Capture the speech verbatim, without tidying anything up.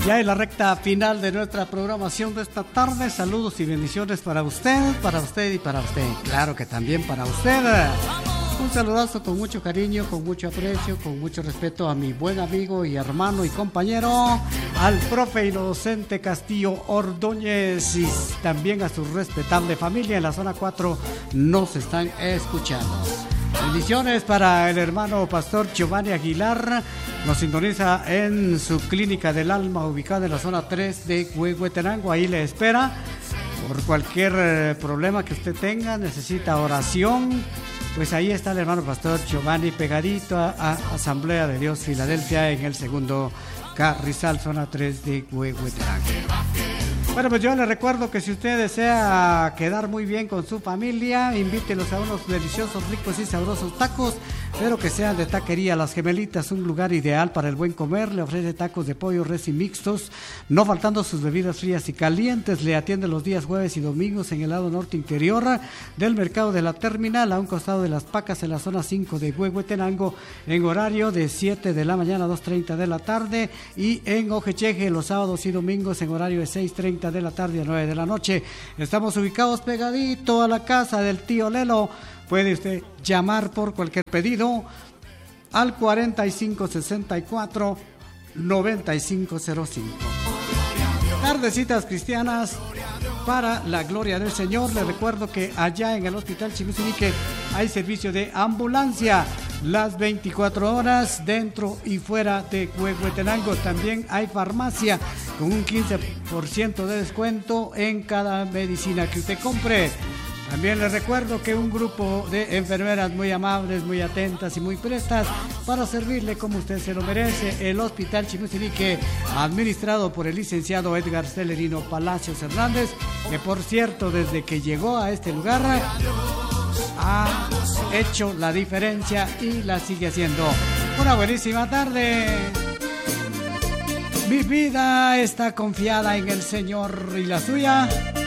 Ya en la recta final de nuestra programación de esta tarde, saludos y bendiciones para usted, para usted y para usted. Claro que también para usted. Un saludazo con mucho cariño, con mucho aprecio, con mucho respeto a mi buen amigo y hermano y compañero, al profe y docente Castillo Ordóñez, y también a su respetable familia en la zona cuatro nos están escuchando. Bendiciones para el hermano pastor Giovanni Aguilar, nos sintoniza en su clínica del alma ubicada en la zona tres de Huehuetenango, ahí le espera por cualquier problema que usted tenga, necesita oración. Pues ahí está el hermano pastor Giovanni pegadito a, a Asamblea de Dios Filadelfia en el segundo Carrizal, zona tres de Huehuetenango. Bueno, pues yo le recuerdo que si usted desea quedar muy bien con su familia, invítelos a unos deliciosos, ricos y sabrosos tacos, pero que sean de Taquería Las Gemelitas, un lugar ideal para el buen comer. Le ofrece tacos de pollo, res y mixtos, no faltando sus bebidas frías y calientes. Le atiende los días jueves y domingos en el lado norte interior del mercado de la terminal, a un costado de Las Pacas, en la zona cinco de Huehuetenango, en horario de siete de la mañana a dos treinta de la tarde, y en Ojecheje los sábados y domingos en horario de seis treinta de la tarde a nueve de la noche. Estamos ubicados pegadito a la casa del tío Lelo. Puede usted llamar por cualquier pedido al cuarenta y cinco sesenta y cuatro noventa y cinco cero cinco. Tardecitas cristianas para la gloria del Señor. Les recuerdo que allá en el Hospital Chimusinique hay servicio de ambulancia las veinticuatro horas dentro y fuera de Huehuetenango. También hay farmacia con un quince por ciento de descuento en cada medicina que usted compre. También les recuerdo que un grupo de enfermeras muy amables, muy atentas y muy prestas para servirle como usted se lo merece. El Hospital Chimusinique, administrado por el licenciado Edgar Celerino Palacios Hernández, que por cierto, desde que llegó a este lugar ha hecho la diferencia y la sigue haciendo. Una buenísima tarde. Mi vida está confiada en el Señor, y la suya.